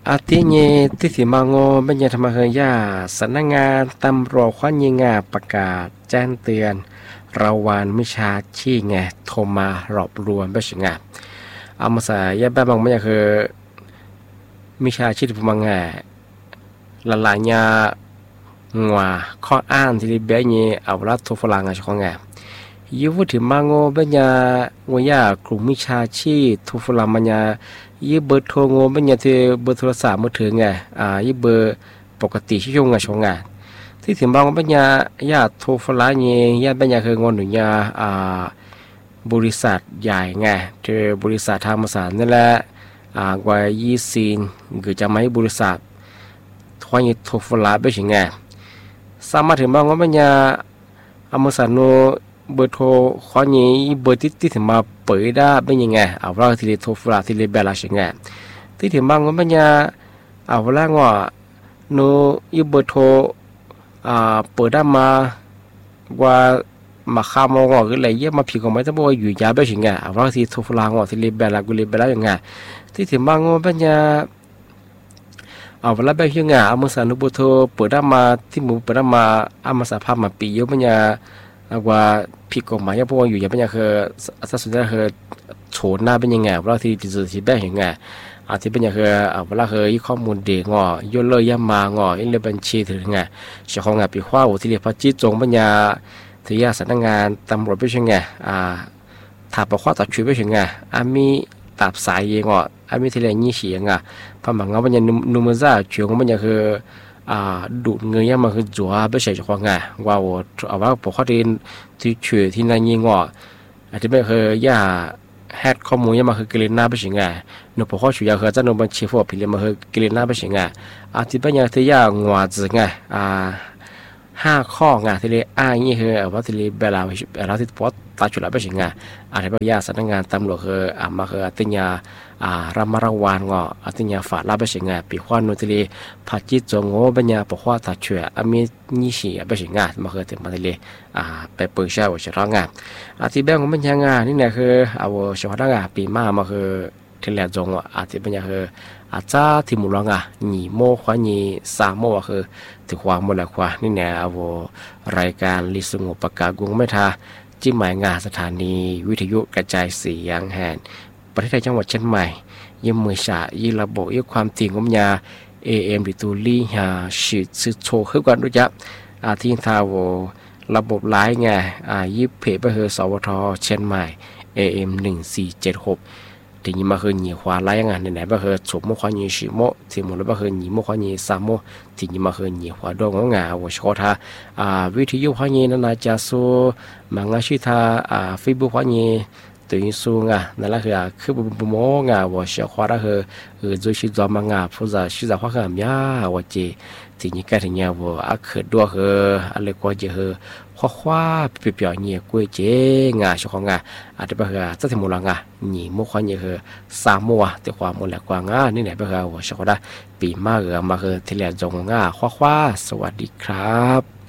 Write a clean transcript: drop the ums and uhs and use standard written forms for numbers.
อาทิเยที่สิมาโงบัญญัติมาเฮยาสำนักงานตำรวจคว้ายิงาประกาศแจ้งเตือนระวานมิชาชีไงโทรมารอบรวมไปสิงาเอามาใส่ยาบ้าบางไม่คือมิชาชีพมังไงละลายยางัวข้ออ้างที่เบี้ยเงี้ยเอาละทุฟลังอ่ะช่องไงยูวุฒิมาโงบัญญัติวิยากลุ่มมิชาชีทุฟลังมันยายี่เบอร์โทรโงบัญญัติเบอร์โทรศัพท์มือถือไงยี่เบอร์ปกติที่ช่วงไงช่องไงที่ถึงบางบัญญัติยาโทรฟลังเงี้ยยาบัญญัติคืองอนหนุนยาบริษัทใหญ่ไงเธอบริษัทธรรมศาสตร์นั่นแหละกว่า20คือจะไม่บริษัททว่ายี่โทรฟลังไปถึงไงสามารถถึงบางบัญญัติอเมริกาโนเบอร์โทรขอนี้เบอร์ที่ถึงมาเปิดได้เป็นยังไงเอาว่าที่เรียโทรฟลาที่เรียเบลาใช่ไงที่ถึงบางคนปัญญาเอาว่าว่าโนยเบอร์โทรเปิดได้มาว่ามาข้ามงอหรืออะไรเยอะมาผิดของไม่ต้องบอกว่าอยู่ยาไปใช่ไงเอาว่าที่โทรฟลางอที่เรียเบลากุเรียเบลาอย่างไงที่ถึงบางคนปัญญาเอาเวลาไปยังไงเอามือสั่นเบอร์โทรเปิดได้มาที่มือเปิดได้มาเอามาสภาพมาปีเยอะปัญญาว่าผิดกฎหมายเพราะว่าอยู่อย่างเป็นอย่างคือถ้าสุดท้ายคือโฉนหน้าเป็นยังไงเวลาที่จะที่แบบยังไงอาจจะเป็นอย่างคือเวลาคือข้อมูลเด็กงอย่นเลยย่ำมางอินเลบัญชีถึงไงเจ้าของงานปีขว้าที่เรียกพระจิตจงปัญญาที่ยาสำนักงานตำรวจเป็นยังไงถ้าประข้อตัดชุดเป็นยังไงมีตับสายยังมีที่เรียกยี่สี่ยังไงพอหมังเอาปัญญานุ่มซ่าเชื่อของปัญญาคือดูดเงยมาคือจัวไม่ใช่จะควงไงว่าเอาว่าปกติที่เชื่อที่นั่นยิงอาจจะไม่เคยย่าแฮกข้อมูลมาคือกลิ่นหน้าไม่ใช่ไงหนูปกติชื่อยาคือจะหนูบัญชีพวกพิมพ์มาคือกลิ่นหน้าไม่ใช่ไงอาจจะเป็นอย่างที่ย่างัวจึงไง5 ข้อไงที่เรียกนี่คือว่าที่เรียกเวลาที่ปอดตาจุดละไม่ใช่ไงอาจจะเป็นย่าสำนักงานตำรวจคือมาคือติญญารามาระวานติญญาฝาลาไม่ใช่ไงปีขวานนุที่เรียพัดจิตจงโง่เป็นยาปกว่าตาเฉยมีนิสิไม่ใช่ไงมาคือถึงมาที่เรียไปเปิดเช่าเฉพาะงานที่แบงของเป็นยังไงนี่เนี่ยคือเอาเฉพาะงานปีมาคือที่แหลจงอาจจะเป็นอย่างคืออาจจะที่มุลงหนีโมขวาหนี3 โมคือถือความหมดแล้วกว่านี่เนี่ยเอารายการลิสงบประกาศกรุงไม่ทาจิ้มหมายงานสถานีวิทยุกระจายเสียงแห่งประเทศไทยจังหวัดเชียงใหม่ยิ่งมือฉะยิ่งระบบยิ่งความจริงของยา AM ดิตูลี่หาฉีดซื้อโชว์ขึ้นกันด้วยจ้ะที่ทาวระบบไลน์ไงยิบเพจไปเฮอสวทเชียงใหม่ AM 1476ทีนี้มาคือหนีควาไล่งานไหนๆบ้าคือฉบโมควาหนี4 โมที่หมดแล้วบ้าคือหนีโมควาหนี3 โมทีนี้มาคือหนีควาดวงงาว่าชอท่าวิทยุควาหนีนั่นน่าจะสู้มังอาชีท่าเฟซบุ๊กควาหนีตัวนี้สู้งานั่นแหละคือบุโมงาว่าเสียควาละคือจุดชิดมังาผู้จะชิดควาขามยาว่าเจทีนี้ก็ถึงยาว่าเกิดด้วยอะไรก็จะคว้าเปียๆเนี่ยกล้วยเจ๊งาชของงาอาจจะเป็นจะถึงมูลงาหนีมุขวันเนี่ย3 โมแต่ความมูลแหลกกว่างานี่ไหนเป็นว่าชก็ได้ปีมากมาที่แหลจงงาคว้าสวัสดีครับ